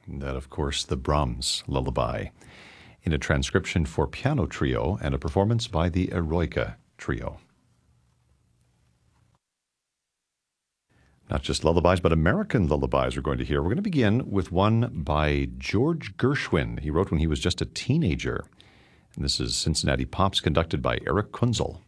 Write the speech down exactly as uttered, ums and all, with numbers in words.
That, of course, the Brahms Lullaby, in a transcription for piano trio and a performance by the Eroica Trio. Not just lullabies, but American lullabies we're going to hear. We're going to begin with one by George Gershwin. He wrote when he was just a teenager. And this is Cincinnati Pops, conducted by Eric Kunzel.